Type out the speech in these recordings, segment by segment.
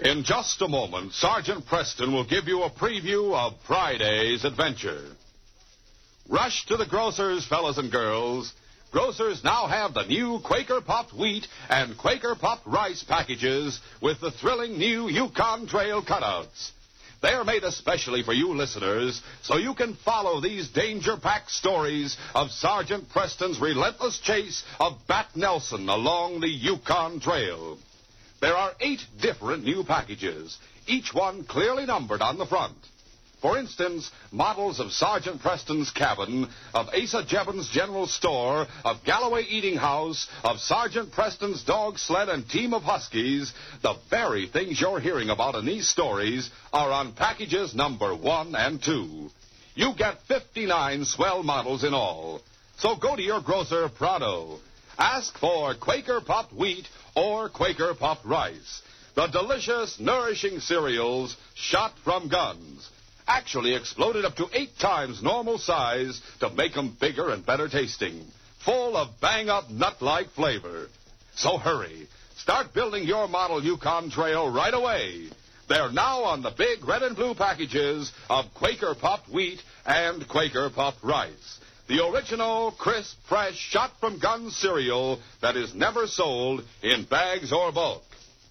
In just a moment, Sergeant Preston will give you a preview of Friday's adventure. Rush to the grocers, fellas and girls. Grocers now have the new Quaker Puffed Wheat and Quaker Puffed Rice packages with the thrilling new Yukon Trail cutouts. They are made especially for you listeners, so you can follow these danger-packed stories of Sergeant Preston's relentless chase of Bat Nelson along the Yukon Trail. There are 8 different new packages, each one clearly numbered on the front. For instance, models of Sergeant Preston's cabin, of Asa Jevons General Store, of Galloway Eating House, of Sergeant Preston's dog sled and team of huskies, the very things you're hearing about in these stories are on packages number 1 and 2. You get 59 swell models in all. So go to your grocer pronto. Ask for Quaker Puffed Wheat or Quaker Puffed Rice, the delicious, nourishing cereals shot from guns. Actually exploded up to 8 times normal size to make them bigger and better tasting, full of bang-up nut-like flavor. So hurry. Start building your model Yukon Trail right away. They're now on the big red and blue packages of Quaker Puffed Wheat and Quaker Puffed Rice, the original, crisp, fresh, shot-from-gun cereal that is never sold in bags or bulk.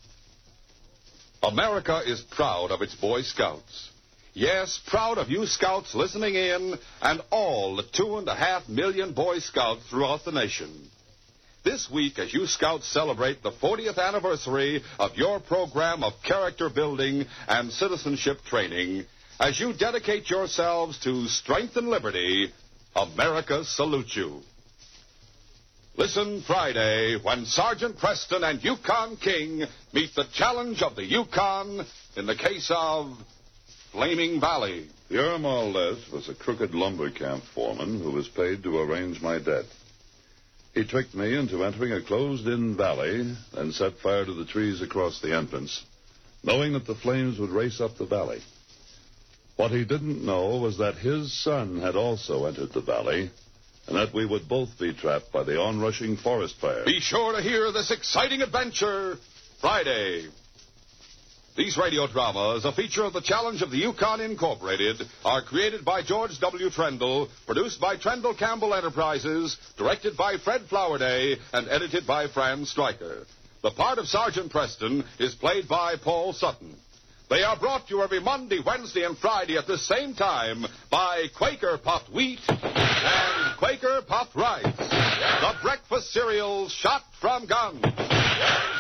America is proud of its Boy Scouts. Yes, proud of you Scouts listening in and all the 2.5 million Boy Scouts throughout the nation. This week, as you Scouts celebrate the 40th anniversary of your program of character building and citizenship training, as you dedicate yourselves to strength and liberty, America salutes you. Listen Friday when Sergeant Preston and Yukon King meet the challenge of the Yukon in the case of Flaming Valley. Pierre Maldez was a crooked lumber camp foreman who was paid to arrange my death. He tricked me into entering a closed-in valley, then set fire to the trees across the entrance, knowing that the flames would race up the valley. What he didn't know was that his son had also entered the valley, and that we would both be trapped by the onrushing forest fire. Be sure to hear this exciting adventure Friday. These radio dramas, a feature of the Challenge of the Yukon Incorporated, are created by George W. Trendle, produced by Trendle Campbell Enterprises, directed by Fred Flowerday, and edited by Fran Stryker. The part of Sergeant Preston is played by Paul Sutton. They are brought to you every Monday, Wednesday, and Friday at the same time by Quaker Puffed Wheat and Quaker Puffed Rice, the breakfast cereals shot from guns.